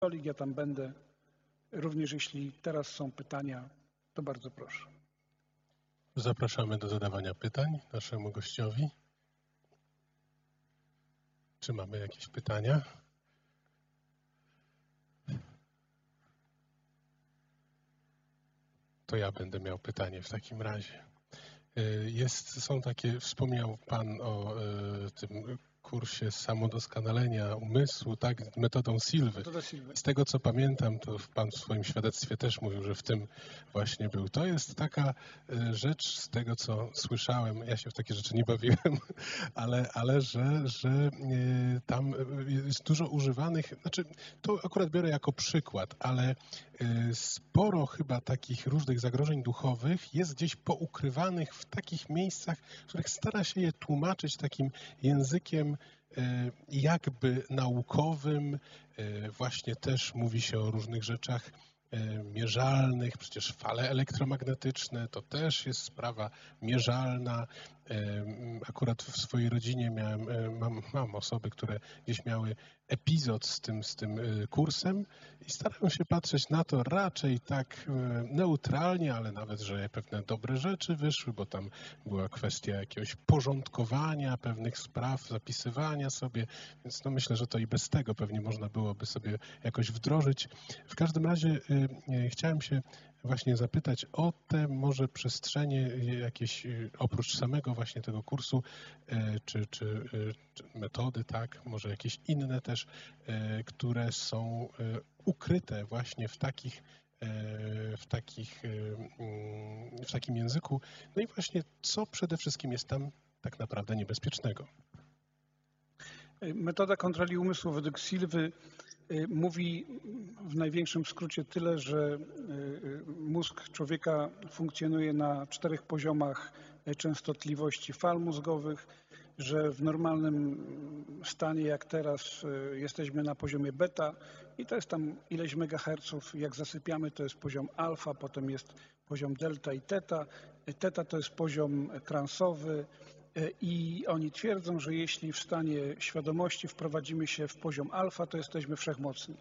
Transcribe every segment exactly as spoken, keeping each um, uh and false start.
stolik, ja tam będę. Również jeśli teraz są pytania, to bardzo proszę. Zapraszamy do zadawania pytań naszemu gościowi. Czy mamy jakieś pytania? To ja będę miał pytanie w takim razie. Jest, są takie, wspomniał Pan o y, tym kursie samodoskonalenia umysłu, tak, metodą Silwy. I z tego, co pamiętam, to Pan w swoim świadectwie też mówił, że w tym właśnie był. To jest taka y, rzecz, z tego, co słyszałem, ja się w takie rzeczy nie bawiłem, ale, ale że, że y, tam jest dużo używanych, znaczy to akurat biorę jako przykład, ale y, sporo chyba takich różnych zagrożeń duchowych jest gdzieś poukrywanych w takich miejscach, w których stara się je tłumaczyć takim językiem jakby naukowym. Właśnie też mówi się o różnych rzeczach mierzalnych, przecież fale elektromagnetyczne to też jest sprawa mierzalna. Akurat w swojej rodzinie miałem, mam, mam osoby, które gdzieś miały epizod z tym, z tym kursem i starają się patrzeć na to raczej tak neutralnie, ale nawet, że pewne dobre rzeczy wyszły, bo tam była kwestia jakiegoś porządkowania pewnych spraw, zapisywania sobie, więc no myślę, że to i bez tego pewnie można byłoby sobie jakoś wdrożyć. W każdym razie chciałem się właśnie zapytać o te może przestrzenie jakieś oprócz samego właśnie tego kursu, czy, czy, czy metody, tak, może jakieś inne też, które są ukryte właśnie w takich, w takich, w takim języku. No i właśnie co przede wszystkim jest tam tak naprawdę niebezpiecznego? Metoda kontroli umysłu według Silwy mówi w największym skrócie tyle, że mózg człowieka funkcjonuje na czterech poziomach częstotliwości fal mózgowych, że w normalnym stanie jak teraz jesteśmy na poziomie beta i to jest tam ileś megaherców. Jak zasypiamy, to jest poziom alfa, potem jest poziom delta i teta. Teta to jest poziom transowy. I oni twierdzą, że jeśli w stanie świadomości wprowadzimy się w poziom alfa, to jesteśmy wszechmocni.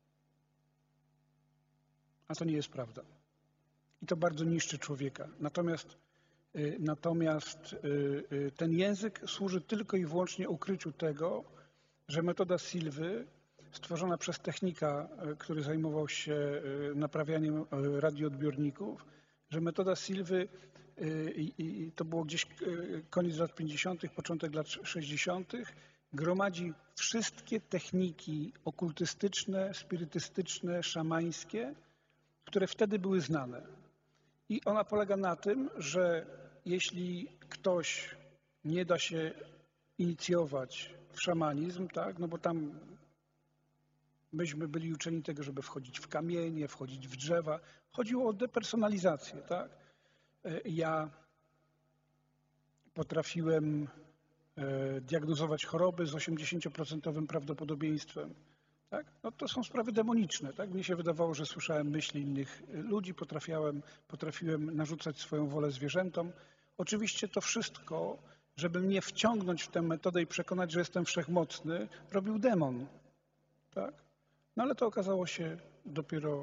A to nie jest prawda. I to bardzo niszczy człowieka. Natomiast, natomiast ten język służy tylko i wyłącznie ukryciu tego, że metoda Silwy, stworzona przez technika, który zajmował się naprawianiem radioodbiorników, że metoda Silwy, i, i to było gdzieś koniec lat pięćdziesiątych, początek lat sześćdziesiątych, gromadzi wszystkie techniki okultystyczne, spirytystyczne, szamańskie, które wtedy były znane. I ona polega na tym, że jeśli ktoś nie da się inicjować w szamanizm, tak, no bo tam myśmy byli uczeni tego, żeby wchodzić w kamienie, wchodzić w drzewa. Chodziło o depersonalizację, tak? Ja potrafiłem diagnozować choroby z osiemdziesięcioprocentowym prawdopodobieństwem. Tak? No to są sprawy demoniczne. Tak? Mnie się wydawało, że słyszałem myśli innych ludzi, potrafiłem, potrafiłem narzucać swoją wolę zwierzętom. Oczywiście to wszystko, żeby mnie wciągnąć w tę metodę i przekonać, że jestem wszechmocny, robił demon. Tak? No ale to okazało się dopiero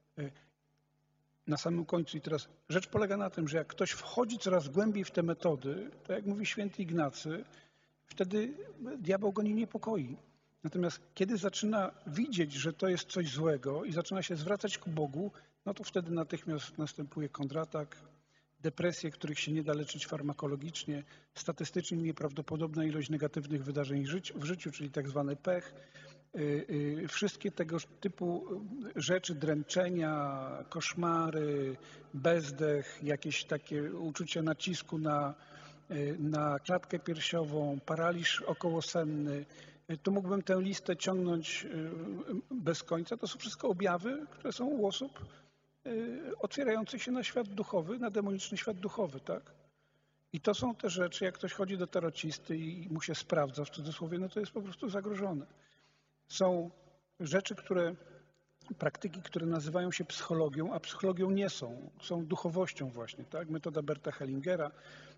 na samym końcu. I teraz rzecz polega na tym, że jak ktoś wchodzi coraz głębiej w te metody, to jak mówi święty Ignacy, wtedy diabeł go nie niepokoi. Natomiast kiedy zaczyna widzieć, że to jest coś złego i zaczyna się zwracać ku Bogu, no to wtedy natychmiast następuje kontratak, depresje, których się nie da leczyć farmakologicznie, statystycznie nieprawdopodobna ilość negatywnych wydarzeń w życiu, czyli tak zwany pech. Wszystkie tego typu rzeczy, dręczenia, koszmary, bezdech, jakieś takie uczucie nacisku na, na klatkę piersiową, paraliż okołosenny, to mógłbym tę listę ciągnąć bez końca. To są wszystko objawy, które są u osób otwierających się na świat duchowy, na demoniczny świat duchowy, tak? I to są te rzeczy, jak ktoś chodzi do tarocisty i mu się sprawdza w cudzysłowie, no to jest po prostu zagrożone. Są rzeczy, które, praktyki, które nazywają się psychologią, a psychologią nie są. Są duchowością właśnie, tak? Metoda Berta Hellingera,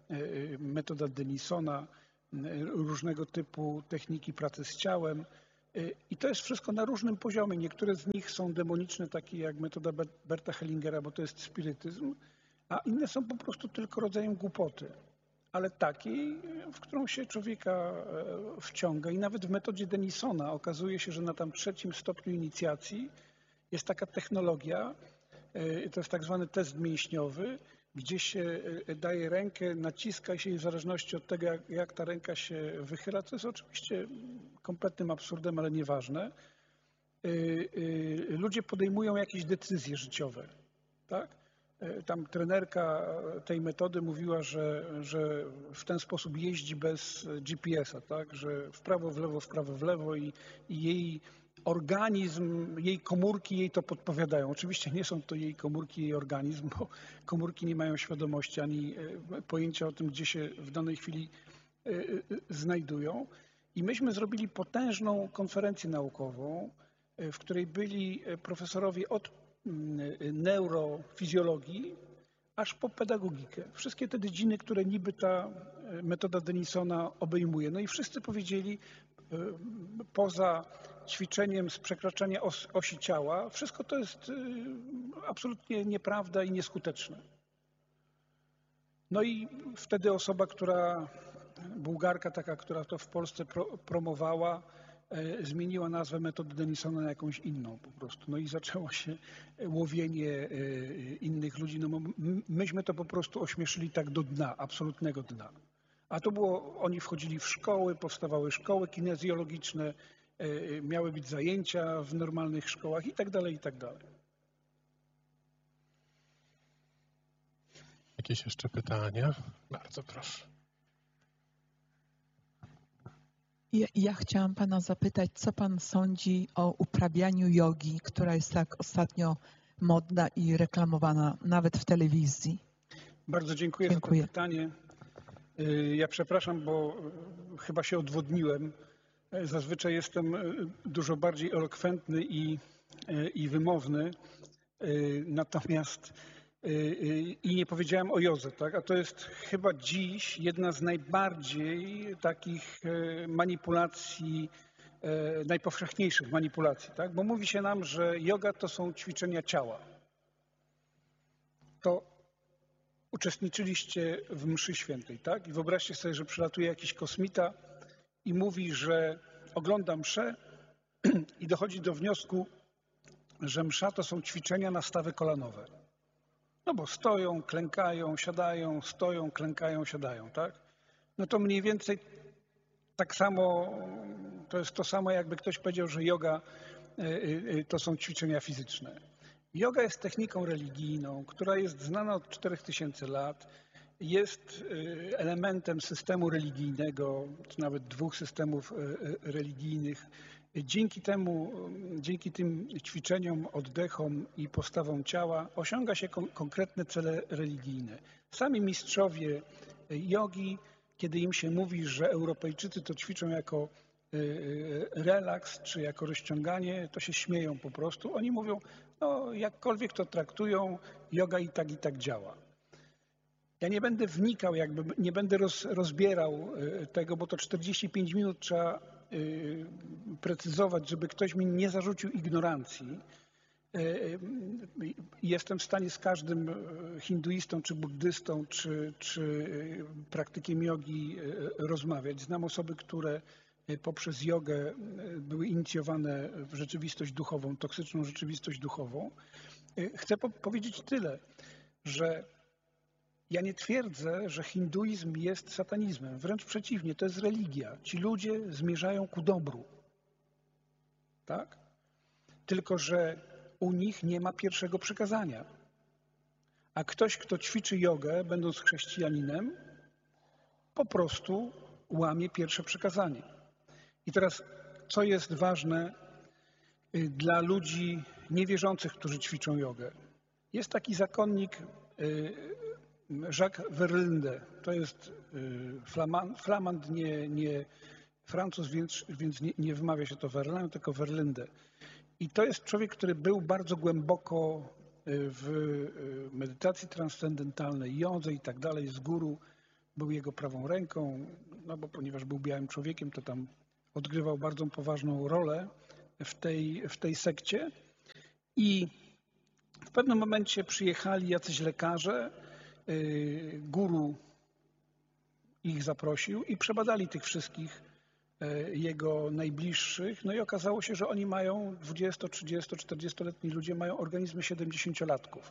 metoda Denisona, różnego typu techniki pracy z ciałem. I to jest wszystko na różnym poziomie. Niektóre z nich są demoniczne, takie jak metoda Berta Hellingera, bo to jest spirytyzm, a inne są po prostu tylko rodzajem głupoty, ale takiej, w którą się człowieka wciąga. I nawet w metodzie Denisona okazuje się, że na tam trzecim stopniu inicjacji jest taka technologia, to jest tak zwany test mięśniowy, gdzie się daje rękę, naciska się i w zależności od tego, jak, jak ta ręka się wychyla, co jest oczywiście kompletnym absurdem, ale nieważne, ludzie podejmują jakieś decyzje życiowe, tak? Tam trenerka tej metody mówiła, że, że w ten sposób jeździ bez G P S a, tak? Że w prawo, w lewo, w prawo, w lewo i, i jej organizm, jej komórki jej to podpowiadają. Oczywiście nie są to jej komórki, jej organizm, bo komórki nie mają świadomości ani pojęcia o tym, gdzie się w danej chwili znajdują. I myśmy zrobili potężną konferencję naukową, w której byli profesorowie od neurofizjologii aż po pedagogikę. Wszystkie te dziedziny, które niby ta metoda Denisona obejmuje. No i wszyscy powiedzieli, poza ćwiczeniem z przekraczania os, osi ciała, wszystko to jest absolutnie nieprawda i nieskuteczne. No i wtedy osoba, która, Bułgarka taka, która to w Polsce pro, promowała, zmieniła nazwę metody Denisona na jakąś inną po prostu. No i zaczęło się łowienie innych ludzi. No myśmy to po prostu ośmieszyli tak do dna, absolutnego dna. A to było, oni wchodzili w szkoły, powstawały szkoły kinezjologiczne, miały być zajęcia w normalnych szkołach i tak dalej, i tak dalej. Jakieś jeszcze pytania? Bardzo proszę. Ja, ja chciałam pana zapytać, co pan sądzi o uprawianiu jogi, która jest tak ostatnio modna i reklamowana nawet w telewizji? Bardzo dziękuję, dziękuję. za to pytanie. Ja przepraszam, bo chyba się odwodniłem. Zazwyczaj jestem dużo bardziej elokwentny i, i wymowny, natomiast i nie powiedziałem o jodze, tak? A to jest chyba dziś jedna z najbardziej takich manipulacji, najpowszechniejszych manipulacji, tak? Bo mówi się nam, że joga to są ćwiczenia ciała. To uczestniczyliście w mszy świętej, tak? I wyobraźcie sobie, że przylatuje jakiś kosmita i mówi, że ogląda mszę i dochodzi do wniosku, że msza to są ćwiczenia na stawy kolanowe. No bo stoją, klękają, siadają, stoją, klękają, siadają, tak? No to mniej więcej tak samo, to jest to samo, jakby ktoś powiedział, że joga to są ćwiczenia fizyczne. Joga jest techniką religijną, która jest znana od czterech tysięcy lat, jest elementem systemu religijnego, czy nawet dwóch systemów religijnych. Dzięki temu, dzięki tym ćwiczeniom, oddechom i postawom ciała osiąga się kon konkretne cele religijne. Sami mistrzowie jogi, kiedy im się mówi, że Europejczycy to ćwiczą jako relaks czy jako rozciąganie, to się śmieją po prostu. Oni mówią, no jakkolwiek to traktują, joga i tak i tak działa. Ja nie będę wnikał, jakby nie będę roz, rozbierał tego, bo to czterdzieści pięć minut trzeba precyzować, żeby ktoś mi nie zarzucił ignorancji. Jestem w stanie z każdym hinduistą, czy buddystą, czy, czy praktykiem jogi rozmawiać. Znam osoby, które poprzez jogę były inicjowane w rzeczywistość duchową, toksyczną rzeczywistość duchową. Chcę po powiedzieć tyle, że ja nie twierdzę, że hinduizm jest satanizmem. Wręcz przeciwnie, to jest religia. Ci ludzie zmierzają ku dobru. Tak? Tylko że u nich nie ma pierwszego przykazania. A ktoś, kto ćwiczy jogę, będąc chrześcijaninem, po prostu łamie pierwsze przykazanie. I teraz, co jest ważne dla ludzi niewierzących, którzy ćwiczą jogę? Jest taki zakonnik Jacques Verlinde. To jest flamand, flamand nie, nie Francuz, więc, więc nie, nie wymawia się to Verlaine, tylko Verlinde. I to jest człowiek, który był bardzo głęboko w medytacji transcendentalnej, jodze i tak dalej, z guru, był jego prawą ręką, no bo ponieważ był białym człowiekiem, to tam odgrywał bardzo poważną rolę w tej, w tej sekcie i w pewnym momencie przyjechali jacyś lekarze, guru ich zaprosił i przebadali tych wszystkich jego najbliższych, no i okazało się, że oni mają dwudziesto, trzydziesto, czterdziestoletni ludzie mają organizmy siedemdziesięciolatków.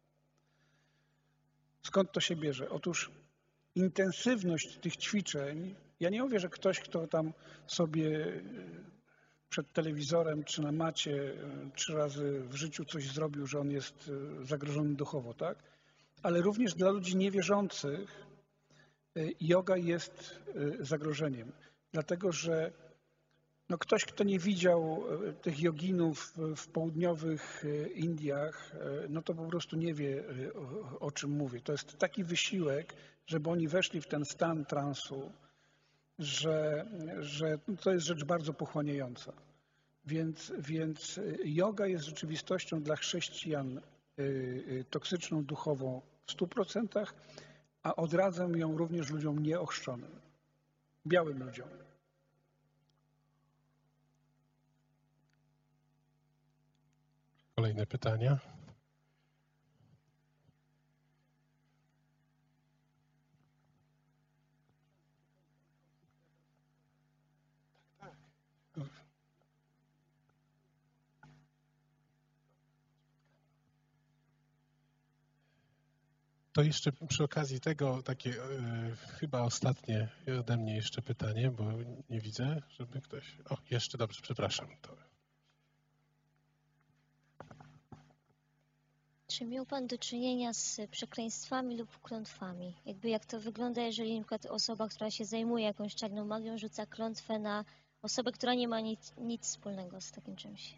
Skąd to się bierze? Otóż intensywność tych ćwiczeń, ja nie mówię, że ktoś, kto tam sobie przed telewizorem czy na macie trzy razy w życiu coś zrobił, że on jest zagrożony duchowo, tak? Ale również dla ludzi niewierzących joga jest zagrożeniem. Dlatego, że no ktoś, kto nie widział tych joginów w południowych Indiach, no to po prostu nie wie, o, o czym mówię. To jest taki wysiłek, żeby oni weszli w ten stan transu, że, że to jest rzecz bardzo pochłaniająca. Więc, więc joga jest rzeczywistością dla chrześcijan toksyczną duchowo w stu procentach, a odradzam ją również ludziom nieochrzczonym, białym ludziom. Kolejne pytania. To jeszcze przy okazji tego takie e, chyba ostatnie ode mnie jeszcze pytanie, bo nie widzę, żeby ktoś... O, jeszcze dobrze, przepraszam. To... Czy miał Pan do czynienia z przekleństwami lub klątwami? Jakby jak to wygląda, jeżeli na przykład osoba, która się zajmuje jakąś czarną magią, rzuca klątwę na osobę, która nie ma nic, nic wspólnego z takim czymś?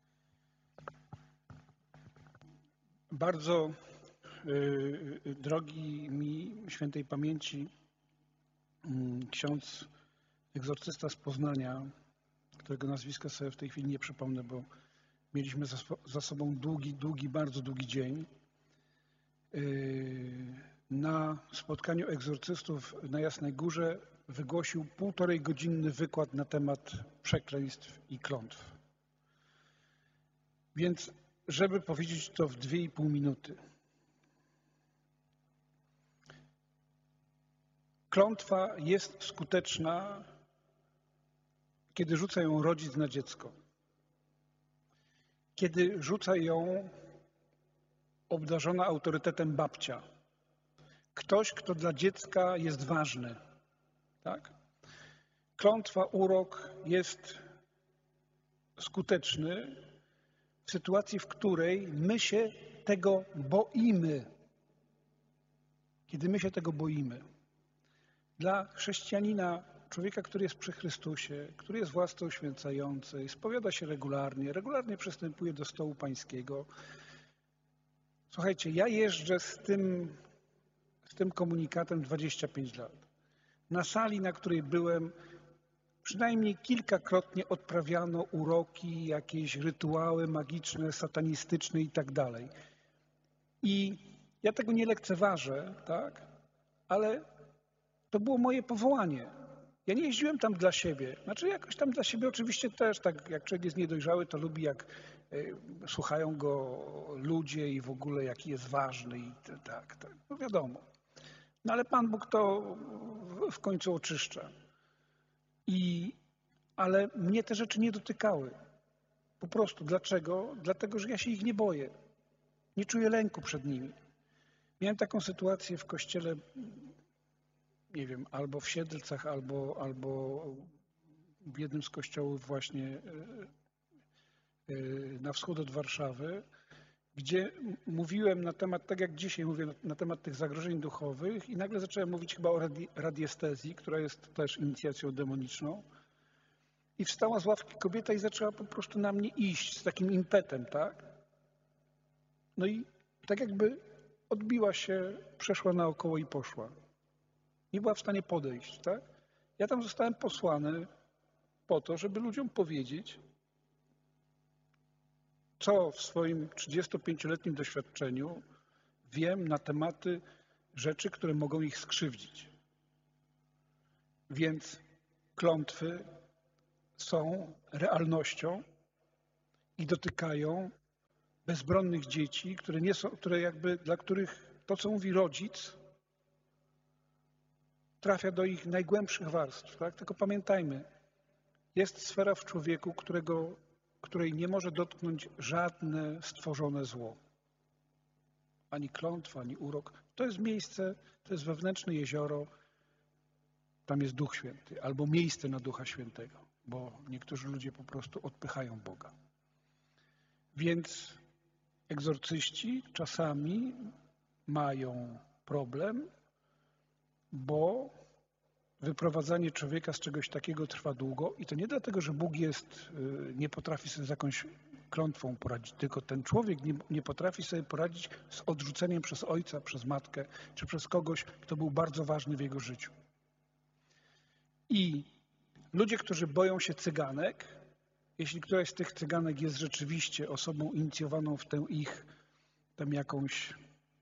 Bardzo y, drogi mi świętej pamięci y, ksiądz egzorcysta z Poznania, którego nazwiska sobie w tej chwili nie przypomnę, bo mieliśmy za, za sobą długi, długi, bardzo długi dzień. Y, na spotkaniu egzorcystów na Jasnej Górze wygłosił półtorej godzinny wykład na temat przekleństw i klątw. Więc żeby powiedzieć to w dwie i pół minuty. Klątwa jest skuteczna, kiedy rzuca ją rodzic na dziecko. Kiedy rzuca ją obdarzona autorytetem babcia. Ktoś, kto dla dziecka jest ważny. Tak? Klątwa, urok jest skuteczny w sytuacji, w której my się tego boimy. Kiedy my się tego boimy. Dla chrześcijanina, człowieka, który jest przy Chrystusie, który jest w łasce uświęcającej, spowiada się regularnie, regularnie przystępuje do stołu pańskiego. Słuchajcie, ja jeżdżę z tym, z tym komunikatem dwadzieścia pięć lat. Na sali, na której byłem, przynajmniej kilkakrotnie odprawiano uroki, jakieś rytuały magiczne, satanistyczne i tak dalej. I ja tego nie lekceważę, tak? Ale to było moje powołanie. Ja nie jeździłem tam dla siebie. Znaczy jakoś tam dla siebie oczywiście też, tak jak człowiek jest niedojrzały, to lubi jak y, słuchają go ludzie i w ogóle jaki jest ważny i t, tak, tak, no wiadomo. No ale Pan Bóg to w, w końcu oczyszcza. I, ale mnie te rzeczy nie dotykały. Po prostu. Dlaczego? Dlatego, że ja się ich nie boję. Nie czuję lęku przed nimi. Miałem taką sytuację w kościele, nie wiem, albo w Siedlcach, albo, albo w jednym z kościołów właśnie na wschód od Warszawy, gdzie mówiłem na temat, tak jak dzisiaj mówię, na, na temat tych zagrożeń duchowych i nagle zacząłem mówić chyba o radi, radiestezji, która jest też inicjacją demoniczną. I wstała z ławki kobieta i zaczęła po prostu na mnie iść z takim impetem, tak? No i tak jakby odbiła się, przeszła naokoło i poszła. Nie była w stanie podejść, tak? Ja tam zostałem posłany po to, żeby ludziom powiedzieć, co w swoim trzydziestopięcioletnim doświadczeniu wiem na tematy rzeczy, które mogą ich skrzywdzić. Więc klątwy, są realnością i dotykają bezbronnych dzieci, które nie są, które jakby, dla których to, co mówi rodzic, trafia do ich najgłębszych warstw. Tak? Tylko pamiętajmy, jest sfera w człowieku, którego, której nie może dotknąć żadne stworzone zło. Ani klątwa, ani urok. To jest miejsce, to jest wewnętrzne jezioro, tam jest Duch Święty, albo miejsce na Ducha Świętego, bo niektórzy ludzie po prostu odpychają Boga. Więc egzorcyści czasami mają problem, bo wyprowadzanie człowieka z czegoś takiego trwa długo i to nie dlatego, że Bóg jest, nie potrafi sobie z jakąś klątwą poradzić, tylko ten człowiek nie, nie potrafi sobie poradzić z odrzuceniem przez ojca, przez matkę, czy przez kogoś, kto był bardzo ważny w jego życiu. I ludzie, którzy boją się cyganek, jeśli któraś z tych cyganek jest rzeczywiście osobą inicjowaną w tę ich tam jakąś,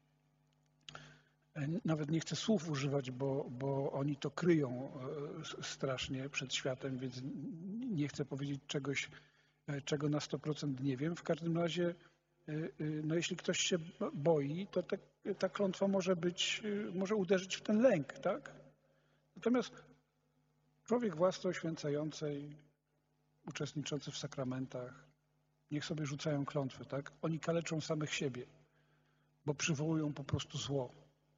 nawet nie chcę słów używać, bo, bo oni to kryją strasznie przed światem, więc nie chcę powiedzieć czegoś, czego na sto procent nie wiem. W każdym razie, no jeśli ktoś się boi, to te, ta klątwa może być, może uderzyć w ten lęk, tak? Natomiast człowiek w łasce oświęcającej, uczestniczący w sakramentach, niech sobie rzucają klątwy, tak? Oni kaleczą samych siebie, bo przywołują po prostu zło.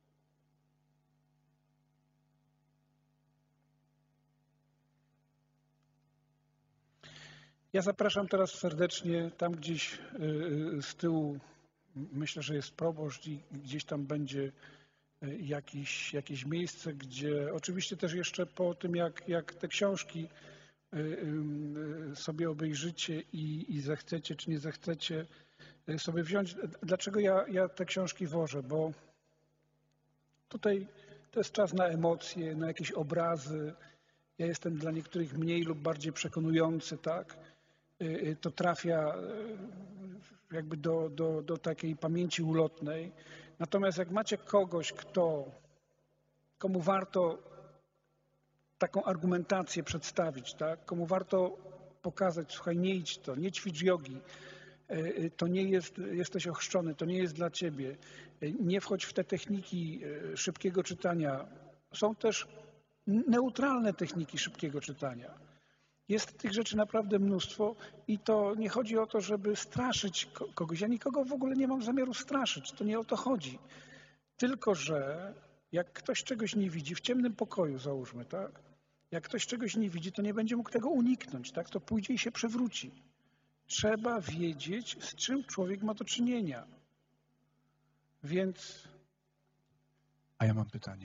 Ja zapraszam teraz serdecznie, tam gdzieś z tyłu, myślę, że jest proboszcz i gdzieś tam będzie jakiś, jakieś miejsce, gdzie oczywiście też jeszcze po tym, jak, jak te książki sobie obejrzycie i, i zechcecie, czy nie zechcecie sobie wziąć. Dlaczego ja, ja te książki wożę? Bo tutaj to jest czas na emocje, na jakieś obrazy. Ja jestem dla niektórych mniej lub bardziej przekonujący, tak? To trafia jakby do, do, do takiej pamięci ulotnej. Natomiast jak macie kogoś, kto, komu warto taką argumentację przedstawić, tak? Komu warto pokazać, słuchaj, nie idź to, nie ćwicz jogi, to nie jest, jesteś ochrzczony, to nie jest dla ciebie, nie wchodź w te techniki szybkiego czytania. Są też neutralne techniki szybkiego czytania. Jest tych rzeczy naprawdę mnóstwo i to nie chodzi o to, żeby straszyć kogoś. Ja nikogo w ogóle nie mam zamiaru straszyć, to nie o to chodzi. Tylko że jak ktoś czegoś nie widzi, w ciemnym pokoju załóżmy, tak? Jak ktoś czegoś nie widzi, to nie będzie mógł tego uniknąć, tak? To pójdzie i się przewróci. Trzeba wiedzieć, z czym człowiek ma do czynienia. Więc... A ja mam pytanie.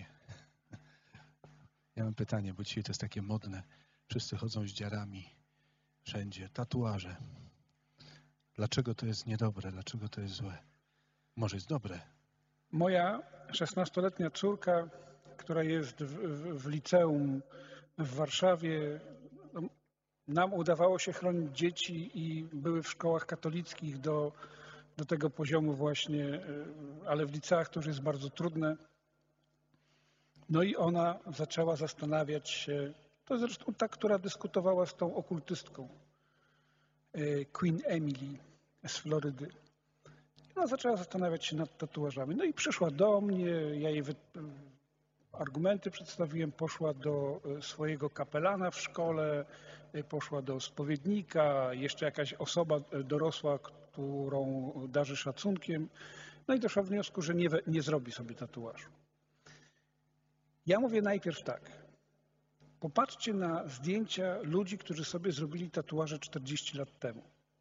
Ja mam pytanie, bo dzisiaj to jest takie modne. Wszyscy chodzą z dziarami wszędzie. Tatuaże. Dlaczego to jest niedobre? Dlaczego to jest złe? Może jest dobre. Moja szesnastoletnia córka, która jest w, w, w liceum w Warszawie, nam udawało się chronić dzieci i były w szkołach katolickich do, do tego poziomu właśnie, ale w liceach to już jest bardzo trudne. No i ona zaczęła zastanawiać się, to zresztą ta, która dyskutowała z tą okultystką, Queen Emily z Florydy. Ona zaczęła zastanawiać się nad tatuażami. No i przyszła do mnie, ja jej argumenty przedstawiłem, poszła do swojego kapelana w szkole, poszła do spowiednika, jeszcze jakaś osoba dorosła, którą darzy szacunkiem. No i doszła do wniosku, że nie, nie zrobi sobie tatuażu. Ja mówię najpierw tak. Popatrzcie na zdjęcia ludzi, którzy sobie zrobili tatuaże czterdzieści lat temu.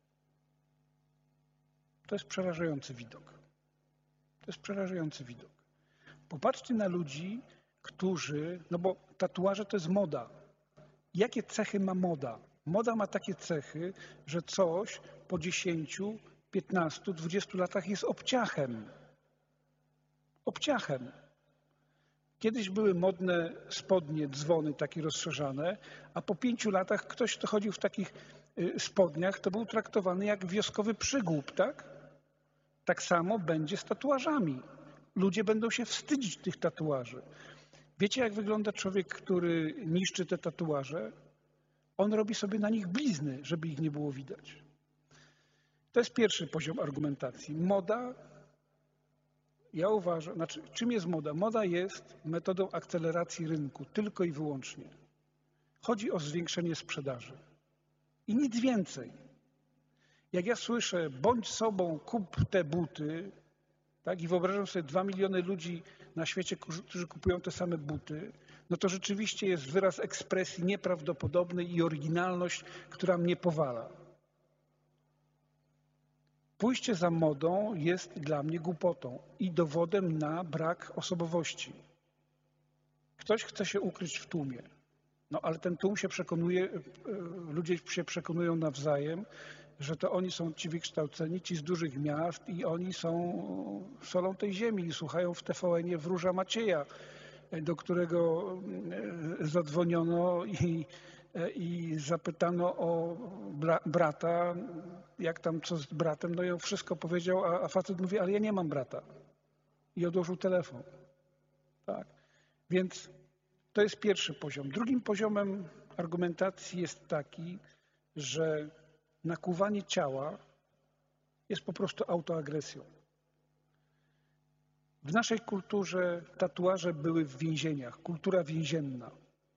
To jest przerażający widok. To jest przerażający widok. Popatrzcie na ludzi, którzy, no bo tatuaże to jest moda. Jakie cechy ma moda? Moda ma takie cechy, że coś po dziesięciu, piętnastu, dwudziestu latach jest obciachem. Obciachem. Kiedyś były modne spodnie, dzwony takie rozszerzane, a po pięciu latach ktoś, kto chodził w takich spodniach, to był traktowany jak wioskowy przygłup, tak? Tak samo będzie z tatuażami. Ludzie będą się wstydzić tych tatuaży. Wiecie, jak wygląda człowiek, który niszczy te tatuaże? On robi sobie na nich blizny, żeby ich nie było widać. To jest pierwszy poziom argumentacji. Moda, ja uważam, znaczy czym jest moda? Moda jest metodą akceleracji rynku, tylko i wyłącznie. Chodzi o zwiększenie sprzedaży. I nic więcej. Jak ja słyszę, bądź sobą, kup te buty, tak, i wyobrażam sobie dwa miliony ludzi na świecie, którzy kupują te same buty, no to rzeczywiście jest wyraz ekspresji nieprawdopodobny i oryginalność, która mnie powala. Pójście za modą jest dla mnie głupotą i dowodem na brak osobowości. Ktoś chce się ukryć w tłumie, no ale ten tłum się przekonuje, ludzie się przekonują nawzajem, że to oni są ci wykształceni, ci z dużych miast i oni są solą tej ziemi i słuchają w T V N-ie wróża Macieja, do którego zadzwoniono i, i zapytano o bra, brata, jak tam co z bratem, no i on wszystko powiedział, a, a facet mówi, ale ja nie mam brata. I odłożył telefon. Tak. Więc to jest pierwszy poziom. Drugim poziomem argumentacji jest taki, że nakuwanie ciała jest po prostu autoagresją. W naszej kulturze tatuaże były w więzieniach, kultura więzienna.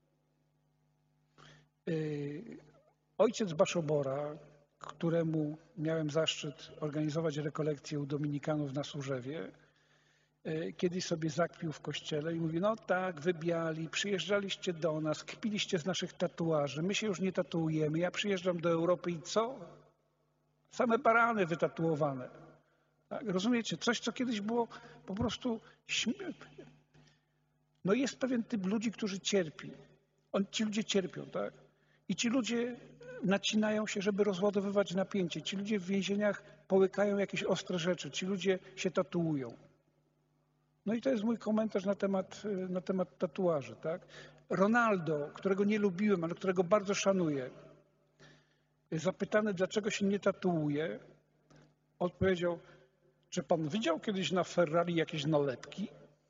Ojciec Baszobora, któremu miałem zaszczyt organizować rekolekcję u dominikanów na Służewie, kiedyś sobie zakpił w kościele i mówi, no tak, wy biali, przyjeżdżaliście do nas, kpiliście z naszych tatuaży, my się już nie tatuujemy, ja przyjeżdżam do Europy i co? Same barany wytatuowane. Tak, rozumiecie? Coś, co kiedyś było po prostu śmieszne. No jest pewien typ ludzi, którzy cierpi. On, ci ludzie cierpią, tak? I ci ludzie nacinają się, żeby rozładowywać napięcie. Ci ludzie w więzieniach połykają jakieś ostre rzeczy. Ci ludzie się tatuują. No i to jest mój komentarz na temat, na temat tatuaży, tak? Ronaldo, którego nie lubiłem, ale którego bardzo szanuję, zapytany, dlaczego się nie tatuuje, odpowiedział, czy pan widział kiedyś na Ferrari jakieś nalepki?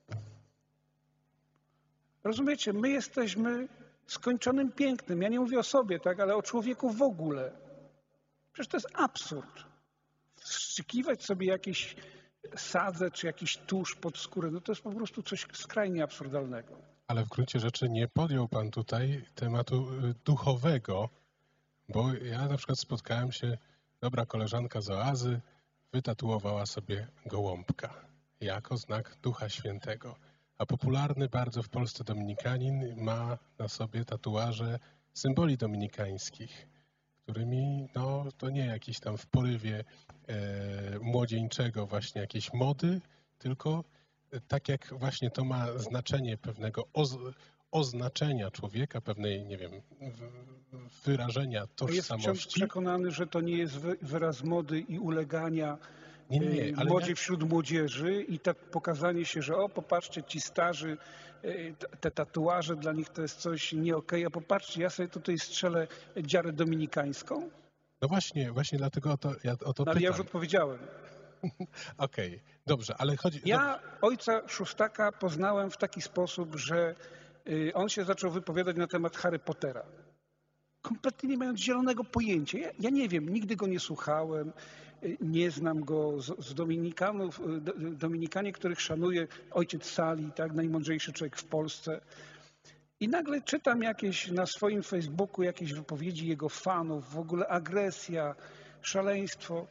Rozumiecie, my jesteśmy skończonym pięknym. Ja nie mówię o sobie, tak, ale o człowieku w ogóle. Przecież to jest absurd. Wstrzykiwać sobie jakieś sadzę czy jakiś tusz pod skórę, no to jest po prostu coś skrajnie absurdalnego. Ale w gruncie rzeczy nie podjął pan tutaj tematu duchowego, bo ja na przykład spotkałem się, dobra koleżanka z oazy wytatuowała sobie gołąbka jako znak Ducha Świętego. A popularny bardzo w Polsce dominikanin ma na sobie tatuaże symboli dominikańskich, którymi, no to nie jakiś tam w porywie e, młodzieńczego właśnie jakiejś mody, tylko tak jak właśnie to ma znaczenie pewnego oz, oznaczenia człowieka, pewnej, nie wiem, w, wyrażenia tożsamości. Jest wciąż przekonany, że to nie jest wyraz mody i ulegania nie, nie, ale młodzi ja... wśród młodzieży i tak pokazanie się, że o, popatrzcie, ci starzy, te tatuaże dla nich to jest coś nie okej, a popatrzcie, ja sobie tutaj strzelę dziarę dominikańską. No właśnie, właśnie dlatego o to, ja o to no, ale pytam. ja już odpowiedziałem. Okej, okay, dobrze, ale chodzi... Ja dobrze. ojca Szóstaka poznałem w taki sposób, że on się zaczął wypowiadać na temat Harry Pottera. Kompletnie nie mając zielonego pojęcia. Ja, ja nie wiem, nigdy go nie słuchałem, nie znam go z, z Dominikanów, Dominikanie, których szanuję, ojciec Sali, tak, najmądrzejszy człowiek w Polsce. I nagle czytam jakieś na swoim Facebooku jakieś wypowiedzi jego fanów, w ogóle agresja, szaleństwo.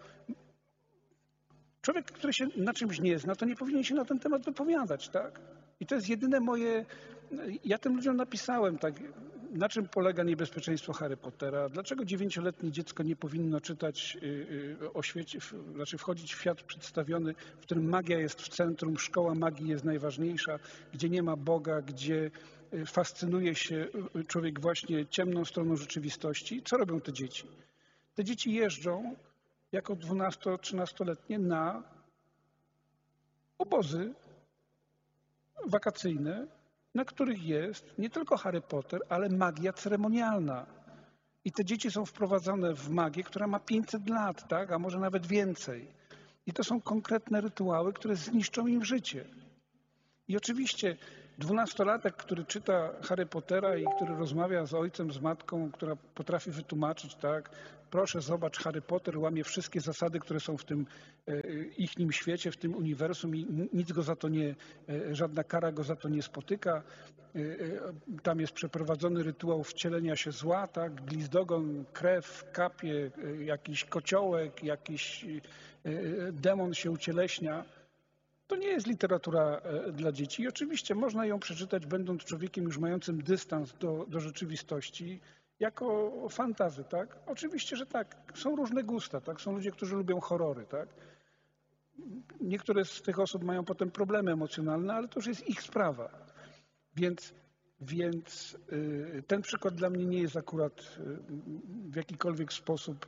Człowiek, który się na czymś nie zna, to nie powinien się na ten temat wypowiadać, tak? I to jest jedyne moje... Ja tym ludziom napisałem, tak, na czym polega niebezpieczeństwo Harry Pottera, dlaczego dziewięcioletnie dziecko nie powinno czytać o świecie, znaczy wchodzić w świat przedstawiony, w którym magia jest w centrum, szkoła magii jest najważniejsza, gdzie nie ma Boga, gdzie fascynuje się człowiek właśnie ciemną stroną rzeczywistości. Co robią te dzieci? Te dzieci jeżdżą jako dwunasto-trzynastoletnie na obozy wakacyjne, na których jest nie tylko Harry Potter, ale magia ceremonialna. I te dzieci są wprowadzone w magię, która ma pięćset lat, tak? A może nawet więcej. I to są konkretne rytuały, które zniszczą im życie. I oczywiście Dwunastolatek, który czyta Harry Pottera i który rozmawia z ojcem, z matką, która potrafi wytłumaczyć, tak, proszę zobacz, Harry Potter łamie wszystkie zasady, które są w tym ichnim świecie, w tym uniwersum i nic go za to nie, żadna kara go za to nie spotyka. Tam jest przeprowadzony rytuał wcielenia się zła, tak, glizdogon, krew, kapie, jakiś kociołek, jakiś demon się ucieleśnia. To nie jest literatura dla dzieci i oczywiście można ją przeczytać, będąc człowiekiem już mającym dystans do, do rzeczywistości, jako fantazy, tak? Oczywiście, że tak. Są różne gusta, tak? Są ludzie, którzy lubią horrory, tak? Niektóre z tych osób mają potem problemy emocjonalne, ale to już jest ich sprawa. Więc, więc ten przykład dla mnie nie jest akurat w jakikolwiek sposób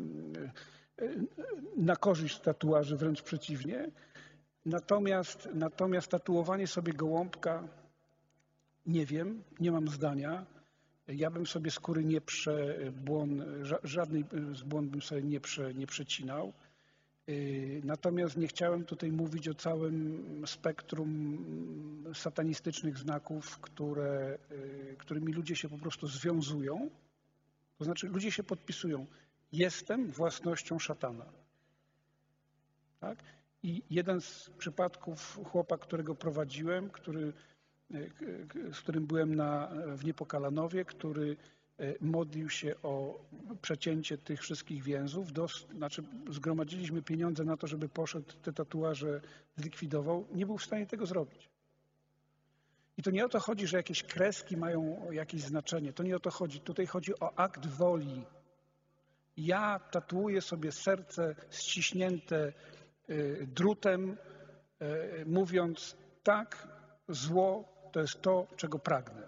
na korzyść tatuaży, wręcz przeciwnie. Natomiast, natomiast tatuowanie sobie gołąbka, nie wiem, nie mam zdania. Ja bym sobie skóry nie przebłon, żadnej z błon bym sobie nie, prze, nie przecinał. Natomiast nie chciałem tutaj mówić o całym spektrum satanistycznych znaków, które, którymi ludzie się po prostu związują. To znaczy ludzie się podpisują. Jestem własnością szatana. Tak? I jeden z przypadków chłopa, którego prowadziłem, który, z którym byłem na, w Niepokalanowie, który modlił się o przecięcie tych wszystkich więzów, do, znaczy zgromadziliśmy pieniądze na to, żeby poszedł, te tatuaże zlikwidował, nie był w stanie tego zrobić. I to nie o to chodzi, że jakieś kreski mają jakieś znaczenie, to nie o to chodzi. Tutaj chodzi o akt woli. Ja tatuuję sobie serce ściśnięte drutem, mówiąc tak, zło to jest to, czego pragnę.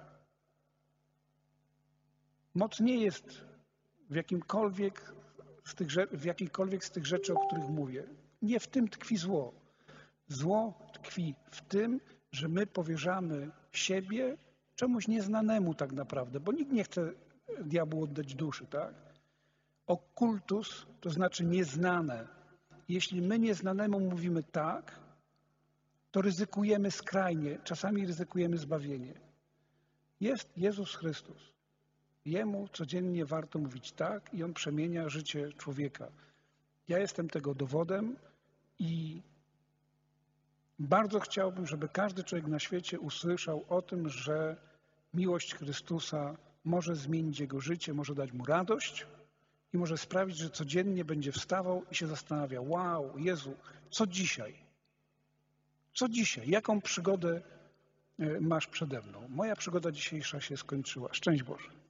Moc nie jest w jakimkolwiek z tych, w jakiejkolwiek z tych rzeczy, o których mówię. Nie w tym tkwi zło. Zło tkwi w tym, że my powierzamy siebie czemuś nieznanemu tak naprawdę, bo nikt nie chce diabłu oddać duszy, tak? Okkultus to znaczy nieznane. Jeśli my nieznanemu mówimy tak, to ryzykujemy skrajnie, czasami ryzykujemy zbawienie. Jest Jezus Chrystus. Jemu codziennie warto mówić tak i On przemienia życie człowieka. Ja jestem tego dowodem i bardzo chciałbym, żeby każdy człowiek na świecie usłyszał o tym, że miłość Chrystusa może zmienić jego życie, może dać mu radość i może sprawić, że codziennie będzie wstawał i się zastanawiał: wow, Jezu, co dzisiaj? Co dzisiaj? Jaką przygodę masz przede mną? Moja przygoda dzisiejsza się skończyła. Szczęść Boże.